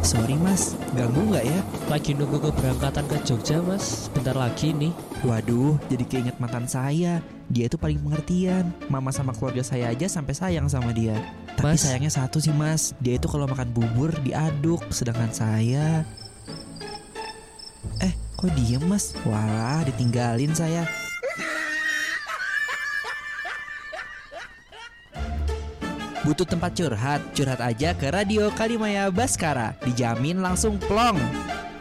Sorry mas, ganggu nggak ya? Lagi nunggu keberangkatan ke Jogja mas, bentar lagi nih. Waduh, jadi keinget mantan saya. Dia itu paling pengertian. Mama sama keluarga saya aja sampai sayang sama dia. Tapi Mas. sayangnya satu sih mas, dia itu kalau makan bubur diaduk. Sedangkan saya... kok diem mas? Wah, ditinggalin saya. Butuh tempat curhat? Curhat aja ke Radio Kalimaya Baskara. Dijamin langsung plong.